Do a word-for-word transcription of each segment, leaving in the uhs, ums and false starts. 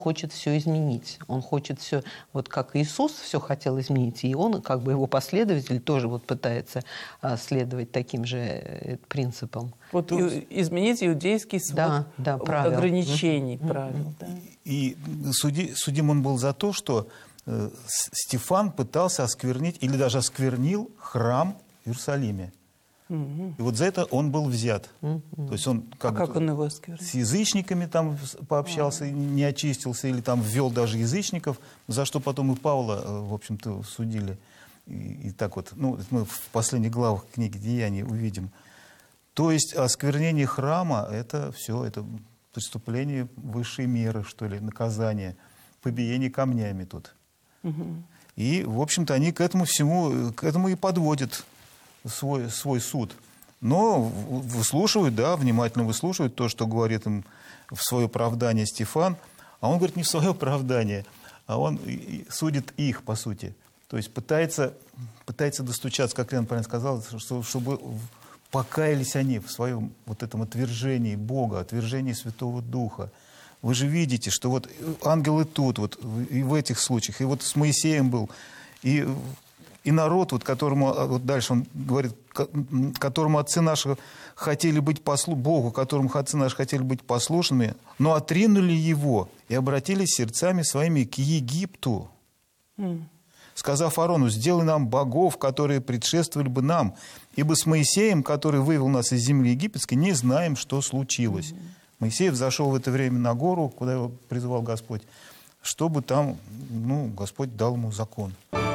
хочет все изменить. Он хочет все, вот как Иисус все хотел изменить, и он, как бы его последователь, тоже вот пытается а, следовать таким же э, принципам. Вот То... изменить иудейский свод да, да, правил. ограничений, mm-hmm. правил. Да. И суди, судим он был за то, что э, Стефан пытался осквернить, или даже осквернил храм в Иерусалиме. Mm-hmm. И вот за это он был взят. Mm-hmm. То есть он как, а как он его осквернил? С язычниками там пообщался, mm-hmm. не очистился, или там ввел даже язычников, за что потом и Павла, в общем-то, судили. И, и так вот, ну, мы в последних главах книги «Деяний» увидим. То есть осквернение храма – это все, это преступление высшей меры, что ли, наказание, побиение камнями тут. Mm-hmm. И, в общем-то, они к этому всему, к этому и подводят свой, свой суд. Но выслушивают, да, внимательно выслушивают то, что говорит им в свое оправдание Стефан. А он говорит не в свое оправдание, а он судит их, по сути. То есть пытается, пытается достучаться, как Лена правильно сказала, чтобы покаялись они в своем вот этом отвержении Бога, отвержении Святого Духа. Вы же видите, что вот ангелы тут, вот и в этих случаях, и вот с Моисеем был, и... И народ, вот, которому, вот дальше он говорит, которому отцы наши хотели быть послушными, Богу, которому отцы наши хотели быть послушными, но отринули его и обратились сердцами своими к Египту, mm. сказав Аарону: сделай нам богов, которые предшествовали бы нам, ибо с Моисеем, который вывел нас из земли египетской, не знаем, что случилось. Mm. Моисей взошел в это время на гору, куда его призывал Господь, чтобы там, ну, Господь дал ему закон.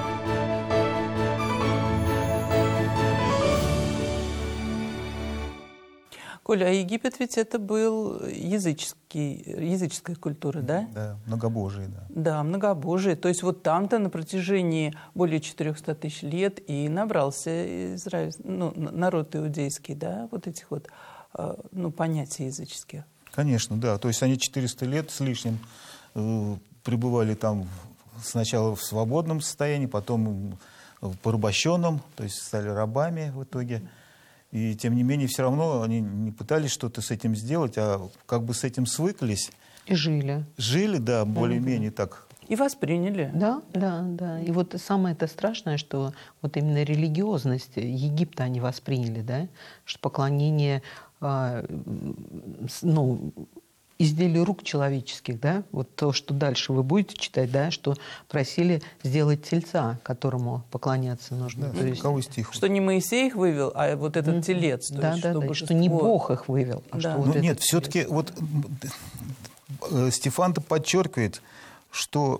Коля, а Египет ведь это был языческий, языческая культура, да? Да, многобожие, да. Да, многобожие. То есть вот там-то на протяжении более четырехсот тысяч лет и набрался Израиль, ну, народ иудейский, да, вот этих вот, ну, понятий языческих. Конечно, да. То есть они четыреста лет с лишним э, пребывали там сначала в свободном состоянии, потом в порабощенном, то есть стали рабами в итоге. И тем не менее, все равно они не пытались что-то с этим сделать, а как бы с этим свыклись. И жили. Жили, да, более-менее да. так. И восприняли. Да, да, да. И вот самое это страшное, что вот именно религиозность Египта они восприняли, да, что поклонение, э, ну, изделий рук человеческих, да, вот то, что дальше вы будете читать, да, что просили сделать тельца, которому поклоняться нужно. Да, то есть, стих. Что не Моисей их вывел, а вот этот mm-hmm. телец. То да, есть, да, что, да, божество... что не Бог их вывел, а да. что ну, вот нет, этот все-таки телец. вот Стефан-то подчеркивает, что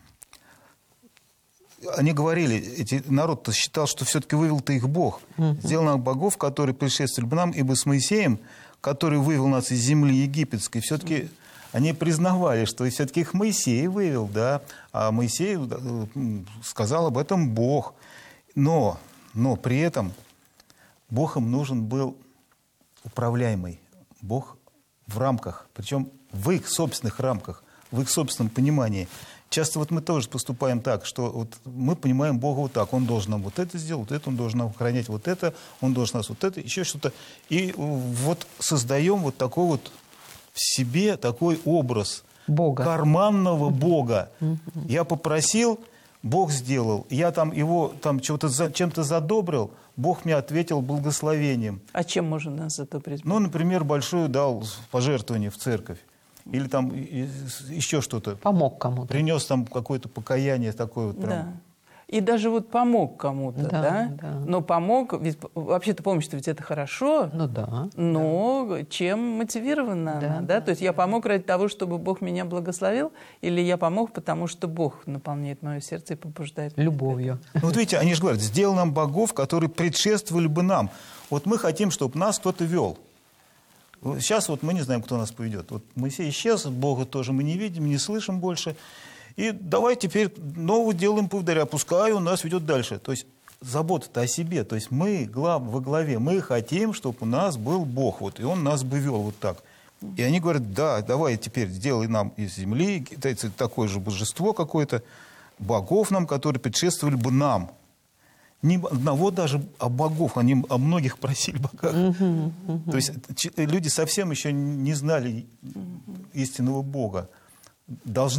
они говорили, эти, народ-то считал, что все-таки вывел-то их Бог. Mm-hmm. Сделал нам богов, которые предшествовали бы нам, ибо с Моисеем, который вывел нас из земли египетской, все-таки... Mm-hmm. Они признавали, что все-таки их Моисей вывел, да, а Моисей сказал об этом Бог. Но, но при этом Бог им нужен был управляемый. Бог в рамках, причем в их собственных рамках, в их собственном понимании. Часто вот мы тоже поступаем так, что вот мы понимаем Бога вот так. Он должен нам вот это сделать, вот это, он должен нам охранять вот это, он должен нас вот это, еще что-то. И вот создаем вот такой вот в себе такой образ Бога. Карманного Бога. Я попросил, Бог сделал. Я там его там чего-то за, чем-то задобрил, Бог мне ответил благословением. А чем можно нас задобрить? Ну, например, большое дал пожертвование в церковь. Или там еще что-то. Помог кому-то. Принес там какое-то покаяние такое вот прям. Да. И даже вот помог кому-то, да, да? да? Но помог, ведь вообще-то помощь-то ведь это хорошо, ну, да, но да. чем мотивирована да, она, да? да? То есть я помог ради того, чтобы Бог меня благословил, или я помог, потому что Бог наполняет мое сердце и побуждает любовью. Ну, вот видите, они же говорят, сделал нам богов, которые предшествовали бы нам. Вот мы хотим, чтобы нас кто-то вел. Сейчас вот мы не знаем, кто нас поведет. Вот Моисей исчез, Бога тоже мы не видим, не слышим больше. И давай теперь нового делаем поводыря, пускай он нас ведет дальше. То есть забота-то о себе. То есть мы глав, во главе, мы хотим, чтобы у нас был Бог, вот, и он нас бы вел вот так. И они говорят, да, давай теперь сделай нам из земли китайцы такое же божество какое-то, богов нам, которые предшествовали бы нам. Ни одного даже о богов, они о многих просили богах. Uh-huh, uh-huh. То есть люди совсем еще не знали истинного Бога. Должны